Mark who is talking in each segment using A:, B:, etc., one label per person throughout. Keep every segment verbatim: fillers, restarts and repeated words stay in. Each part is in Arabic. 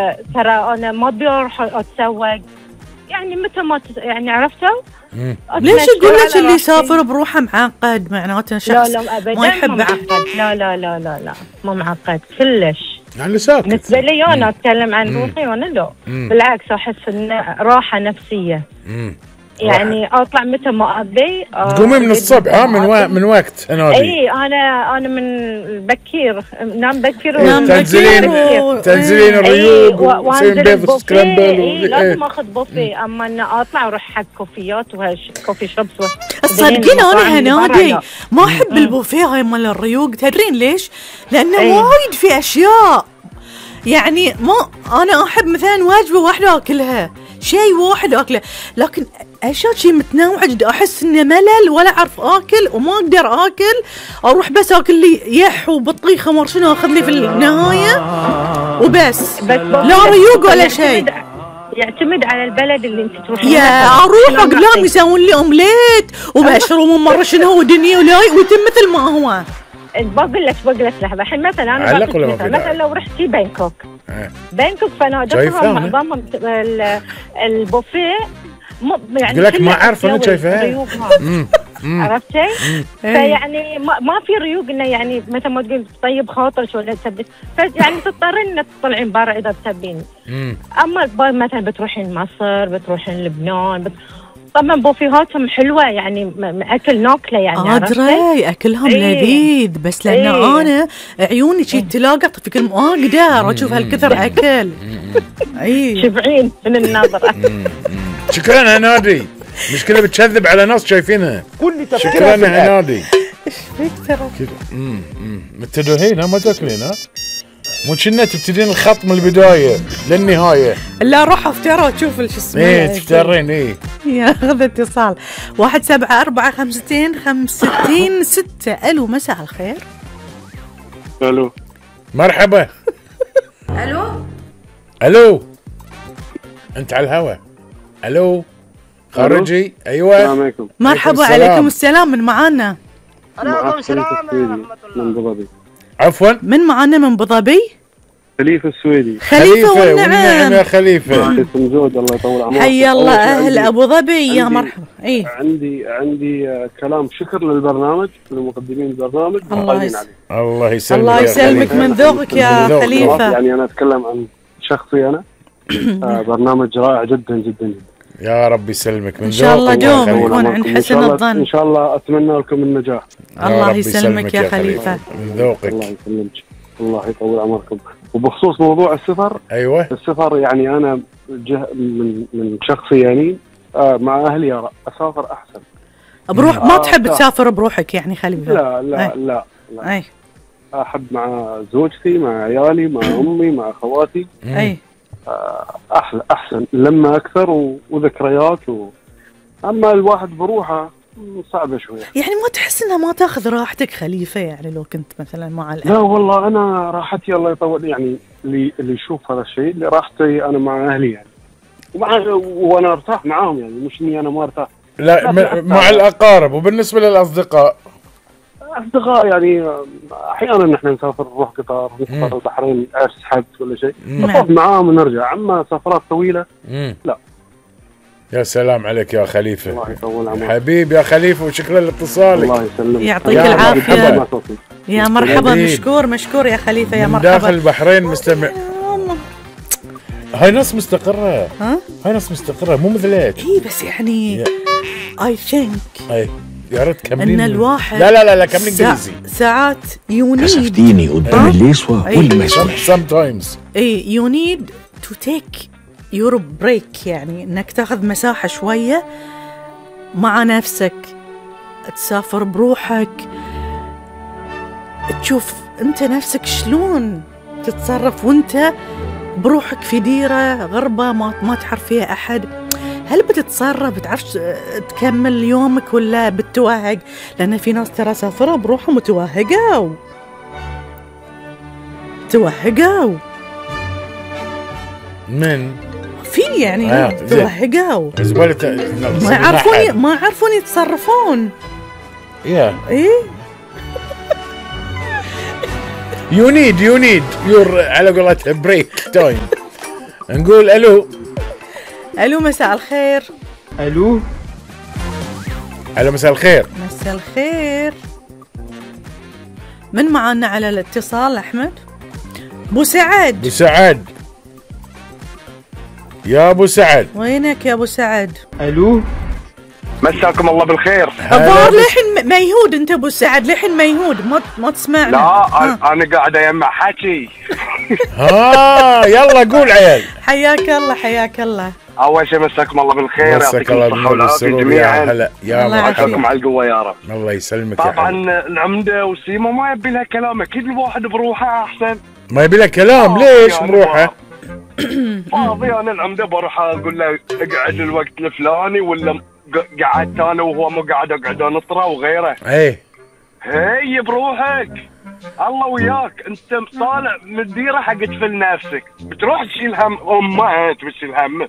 A: آه ترى انا ما بروح اتسوق يعني متى ما يعني عرفتوا.
B: ليش يقول لك اللي يسافر بروحه معقد؟ معناته شخص
A: لا لا ابدا
B: ما يحب
A: معقد. لا لا لا لا لا مو معقد كلش
C: يعني ساكت.
A: بالنسبه لي انا اتكلم عن روحي وانا لا بالعكس احس ان راحه نفسيه. مم. يعني اطلع متى ما ابي.
C: تقومي من الصبح ها من و... من وقت انا
A: اي انا انا من بكير نام بكير
C: نام تنزلين و... تنزلين الريوق
A: وانزل البوفيه. اي لازم اخذ بوفيه. اما ان اطلع اروح حق كوفيات وهاش كوفي شوبس.
B: تصدقين انا هنادي ما احب البوفيه هاي مال الريوق. تدرين ليش؟ لانه وايد في اشياء يعني ما انا احب مثلا وجبه واحده اكلها شيء واحد اكله. لكن اشياء شيء متنوع جدا احس انه ملل ولا اعرف اكل وما اقدر اكل. اروح بس اكل لي يح وبطيخه مر شنو اخذ لي في النهايه وبس. لا ريوق ولا شيء.
A: يعتمد على البلد اللي انت تروحين.
B: يا اروح اقلام يسوون لي اومليت ومشروم ومره شنو ودنيا ولاي ويتم مثل ما هو.
A: بقول لك بقول لك لحظه. الحين مثلا انا مثلا, مثلا لو رحتي بانكوك اه. بانكوك فنادقهم معظمهم البوفيه يعني
C: يقول لك ما اعرف انا شايفها.
A: عرفتي؟ فيعني ما, ما في ريوق انه يعني مثل ما تقول طيب خاطرك ولا تسبي يعني تضطرين انك تطلعين برا اذا تسبين. اما مثلا بتروحين مصر بتروحين لبنان بت... طبعا بوفيهاتهم حلوه يعني اكل ناكله يعني.
B: ادري اكلهم ايه. لذيذ بس لان ايه. انا عيوني شي تلاقط في كل ما اقدر اشوف هالكثر اكل.
A: اي شبعين من النظره.
C: شكرا هنادي. مشكله بتكذب على ناس شايفينها.
D: كل
C: شكرا هنادي.
B: ايش فيك ترى
C: كذا امم امم تدوهين ما تاكلين ها مو كنا تبتدين الخط من البدايه للنهايه.
B: لا روح افترى تشوف شو اسمه.
C: ايه تفترين ايه.
B: ياخذ اتصال واحد سبعة أربعة خمستين خمستين ستة. الو مساء الخير.
E: الو
C: مرحبا.
B: الو
C: الو انت على الهوا. الو خارجي. ايوه
E: السلام عليكم.
B: مرحبا. عليكم السلام. من معانا؟
E: عليكم السلام من ابو ظبي.
C: عفوا
B: من معانا من ابو ظبي؟
E: خليفه السويدي.
B: خليفه
C: والنعم يا خليفه.
E: اسم زود الله يطول عمرك.
B: حيا الله اهل ابو ظبي يا مرحبا. اي
E: عندي عندي كلام شكر للبرنامج لمقدمين البرنامج.
C: الله يسلمك. الله يسلمك
B: الله يسلمك من ذوقك يا خليفه.
E: يعني انا اتكلم عن شخصي انا. برنامج رائع جدا جدا جدا.
C: يا رب يسلمك من
B: ان شاء الله دوم يكون عند حسن الظن.
E: ان شاء الله اتمنى لكم النجاح.
B: الله يسلمك يا خليفه.
C: من ذوقك.
E: الله يسلمك. الله يطول عمركم. وبخصوص موضوع السفر.
C: ايوه
E: السفر يعني انا جه من من شخصي يعني آه مع اهلي اسافر احسن.
B: بروح ما آه تحب آه تسافر بروحك يعني خليفه؟
E: لا لا أي. لا لا
B: اي
E: احب مع زوجتي مع عيالي مع امي مع اخواتي.
B: اي
E: احلى احسن لما اكثر و... وذكريات و... اما الواحد بروحه صعبه شويه.
B: يعني ما تحس انها ما تاخذ راحتك خليفه يعني لو كنت مثلا مع الاهل؟
E: لا والله انا راحتي الله يطول يعني اللي اللي يشوف هذا الشيء اللي راحتي انا مع اهلي يعني ومع وانا ارتاح معاهم يعني مش اني انا ما ارتاح.
C: لا م... مع الاقارب. وبالنسبه للاصدقاء
E: اصدقاء يعني احيانا نحن نسافر نروح قطار نسافر البحرين عرس حد ولا شيء نطلع معاهم ونرجع. اما سفرات طويله مم. لا.
C: يا سلام عليك يا خليفه.
E: الله يطول عمرك
C: حبيبي يا خليفه وشكرا لاتصالك.
E: الله يسلمك.
B: يعطيك العافيه. يا مرحبا. مشكور مشكور يا خليفه. يا مرحبا.
C: داخل البحرين مستمع. هاي ناس مستقره. ها هاي ناس مستقره مو مثلك.
B: اي بس يعني اي ثينك
C: اي يا ريت كملين.
B: ان الواحد
C: لا لا لا لا كملين انجليزي.
B: ساعات يو نيد
D: كشفتيني قدام الليسوة والمسوة.
C: sometimes
B: اي يو نيد تو تيك يور بريك يعني انك تاخذ مساحة شوية مع نفسك تسافر بروحك تشوف انت نفسك شلون تتصرف وانت بروحك في ديرة غربة ما ما تعرف فيها احد. هل بتتصرف بتعرف تكمل يومك ولا بتتوهق؟ لأن في ناس ترى سافروا بروحهم وتوهقوا توهقوا
C: من
B: في يعني آه توهقوا ما يعرفون ما يعرفون يتصرفون.
C: يا
B: ايه
C: يو نيد يو نيد يور على قولتها بريك تايم. نقول الو.
B: الو مساء الخير.
E: الو
C: الو مساء الخير.
B: مساء الخير. من معانا على الاتصال احمد؟ ابو سعد.
C: ابو سعد يا ابو سعد
B: وينك يا ابو سعد؟
E: الو
F: مساكم الله بالخير.
B: الظاهر للحين ميهود انت ابو سعد، للحين ميهود ما ما تسمعنا.
F: لا
B: ها.
F: انا قاعد اجمع حكي.
C: ها يلا قول عيال.
B: حياك الله حياك الله.
F: اول شيء مساكم الله بالخير،
C: مساك
F: يعطيكم
C: الله
F: الصحه
C: بالنور
F: والعافيه
C: والسرور.
F: جميعا.
C: يا هلا يا
B: الله
C: مرحبا.
F: عساكم على القوه يا رب.
C: الله يسلمك يا
F: طبعا
C: حبيبي.
F: العمده وسيمه ما يبي لها كلام، اكيد الواحد بروحه احسن.
C: ما يبي لك كلام ليش بروحه؟
F: فاضي انا العمده بروح اقول له اقعد الوقت الفلاني، ولا قعدت انا وهو مو قاعد اقعد نطره وغيره.
C: ايه
F: هي بروحك الله وياك، انت طالع من الديره حق تفل نفسك، بتروح تشيل هم امها، انت بتشيل هم.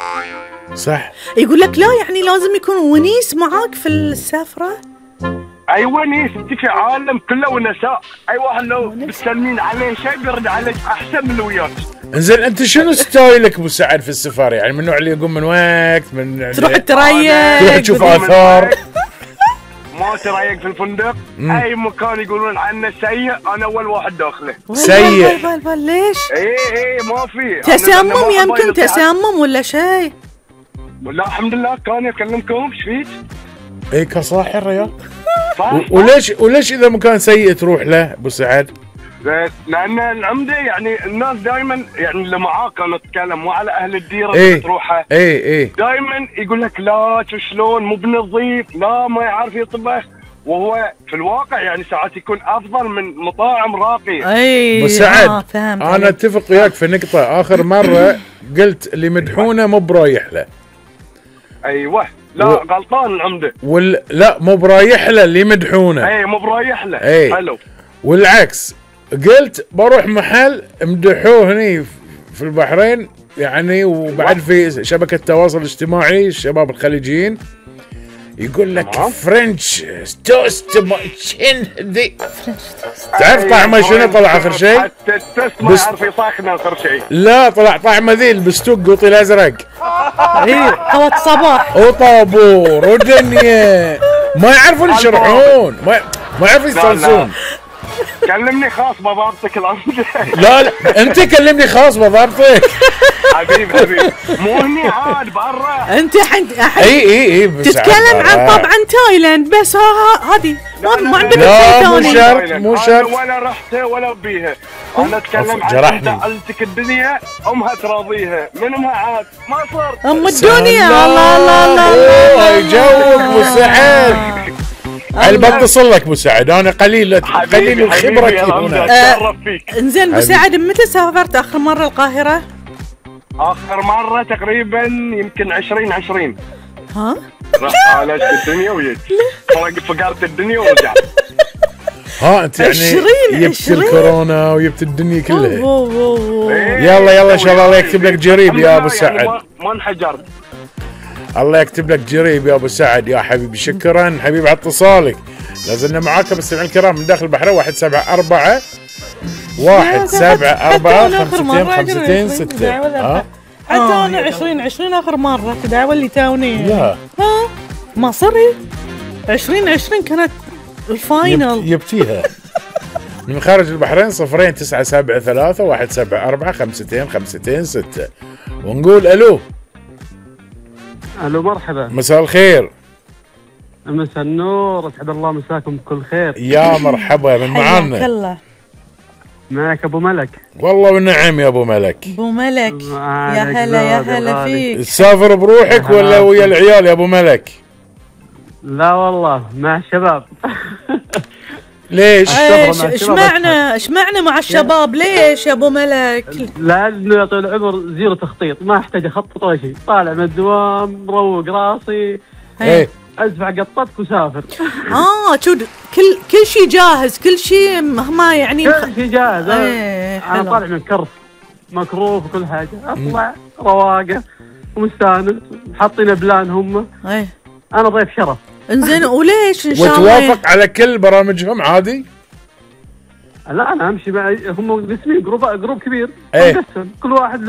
C: صح.
B: يقول لك لا يعني لازم يكون ونيس معاك في السفره.
F: ايوه نيس، انت في عالم كله ونساء، اي واحد لو بتسلمين عليه شيء بيرد عليك احسن من اللي وياك.
C: انزين انت شنو ستايلك ابو سعد في السفر؟ يعني من النوع اللي يقوم من وقت من
B: تروح
C: تروح
B: تريق
C: تشوف اثار؟
F: ما تريق في الفندق. اي مكان يقولون عنه سيء انا اول واحد داخله.
C: سيء.
B: بل بل ليش؟
F: اي اي ما في
B: تسمم يمكن تسمم ولا شيء.
F: لا الحمد لله كان يكلمكم ايش فيك؟
C: اي كصاحي الريال.
F: صح.
C: وليش وليش اذا مكان سيء تروح له ابو سعد؟
F: لان العمده يعني الناس دائما يعني اللي معاه كانوا يتكلم مو على اهل الديره
C: ايه
F: اللي تروحها.
C: ايه ايه
F: دائما يقول لك لا شلون مو بنظيف، لا ما يعرف يطبخ، وهو في الواقع يعني ساعات يكون افضل من مطاعم راقيه.
B: اي
C: ابو سعد
B: آه فهمت.
C: انا اتفق وياك في نقطه. اخر مره قلت اللي مدحونه مو برايح له.
F: ايوه لا
C: و...
F: غلطان العمده.
C: وال لا مو برايح له اللي مدحونه.
F: اي مو برايح له.
C: اي
F: حلو.
C: والعكس قلت بروح محل مدحوه هني في البحرين يعني، وبعد في شبكه التواصل الاجتماعي الشباب الخليجيين يقول لك فرنش توست ماتشين دي. تعرف طعمه شنو طلع اخر شيء؟
F: حتى التست ما يعرف يصاخنا اخر شيء.
C: لا طلع طعمه ذي البستوق قوطي الازرق.
B: اي قوة صباح
C: وطابور ودنيا ما يعرفون يشرحون، ما ما يعرفون يستانسون.
F: كلمني خاص بضابطك العمده.
C: لا لا انت كلمني خاص بضابطك.
F: حبيبي حبيبي مو هني عاد برا.
B: انت حد
C: اي اي اي
B: تتكلم عن طبعا تايلاند بس. ها هذه ما ما عندك
C: لا مو
B: شيء
C: شرط
B: ثاني.
C: مو شرط.
F: ولا رحتها ولا بيها. انا اتكلم عن
C: جرحني.
F: انت قلتك الدنيا امها تراضيها، من امها عاد ما صار.
B: ام الدنيا. الله الله الله
C: الله يجوك ابو سعد. على بتصل لك ابو سعد انا قليل قليل الخبره هنا.
F: اتشرف فيك.
B: انزين ابو سعد متى سافرت اخر مره القاهره؟
F: اخر مره تقريبا يمكن عشرين عشرين.
B: ها؟
F: رحت عالجت الدنيا وجيت فقرت الدنيا ورجعت.
C: ها انت يعني
B: عشرين
C: جبت
B: عشرين
C: الكورونا وجبت الدنيا كلها.
B: أوه أوه أوه.
C: يلا يلا ان شاء الله الله يكتب لك جريب يا ابو
F: يعني
C: سعد.
F: ما ما انحجرت.
C: الله يكتب لك جريب يا ابو سعد يا حبيبي. شكرا حبيبي على اتصالك. لازلنا معاكم مستمعين الكرام من داخل البحرين. واحد سبعة أربعة واحد سبعة أربعة خمستين خمستين ستة. ها
B: حتى انا عشرين عشرين اخر مره تداول لي تاوني.
C: لا
B: ها ما صري عشرين عشرين كانت الفاينل.
C: يبتيها من خارج البحرين. صفرين تسعة سبعة ثلاثة واحد سبعة أربعة خمستين خمستين ستة. ونقول الو.
E: الو مرحبا.
C: مساء الخير.
E: مساء النور، اسعد الله مساكم بكل خير.
C: يا مرحبا من معانا.
B: حياك الله.
E: معك ابو ملك.
C: والله والنعم يا ابو ملك.
B: ابو ملك يا هلا يا هلا فيك.
C: تسافر بروحك ولا ويا العيال يا ابو ملك؟
E: لا والله مع الشباب.
C: ليش؟
B: ايش ايش معنى ايش معنى مع الشباب؟ ليش يا ابو ملك؟
E: لانه يا طويل العمر زيرو تخطيط، ما احتاج اخطط ولا شيء، طالع من الدوام مروق راسي
C: ايه
E: ادفع قطتك وسافر.
B: اه شو كل كل شيء جاهز، كل شيء ما يعني
E: كل شيء جاهز.
B: ايه
E: انا طالع من كرف مكروف وكل حاجه، اطلع رواقه ومستانس، حاطين بلان هم.
B: ايه
E: انا ضيف شرف.
B: انزين وليش ان شاء الله
C: وتوافق على كل برامجهم عادي؟
E: لا انا امشي مع هم قسمين جروب جروب كبير.
C: ايه
E: نقسم كل واحد